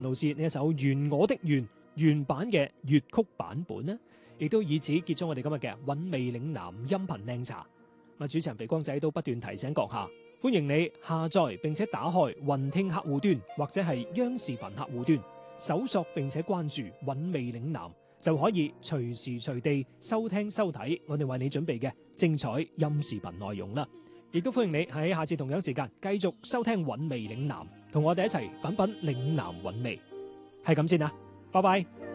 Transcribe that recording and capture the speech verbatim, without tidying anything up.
路線呢一首《願我的願》原版嘅粵曲版本呢，亦都以此結束我哋今日嘅韻味嶺南音頻靚茶。咁主持人肥光仔都不斷提醒閣下，歡迎你下載並且打開雲聽客戶端或者係央視頻客戶端，搜索並且關注韻味嶺南，就可以隨時隨地收聽收睇我哋為你準備嘅精彩音視頻內容啦。亦都歡迎你喺下次同樣時間繼續收聽韻味嶺南，同我哋一齊品品嶺南韻味。係咁先啦，拜拜。